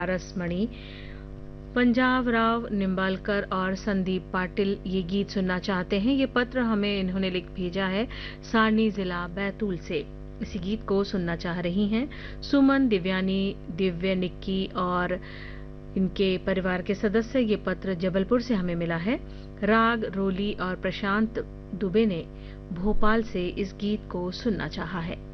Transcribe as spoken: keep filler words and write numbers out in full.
रसमणी, पंजाब राव निम्बालकर और संदीप पाटिल ये गीत सुनना चाहते हैं। ये पत्र हमें इन्होंने लिख भेजा है सारनी जिला बैतूल से। इसी गीत को सुनना चाह रही हैं सुमन, दिव्यानी, दिव्य, निक्की और इनके परिवार के सदस्य। ये पत्र जबलपुर से हमें मिला है। राग, रोली और प्रशांत दुबे ने भोपाल से इस गीत को सुनना चाहा है।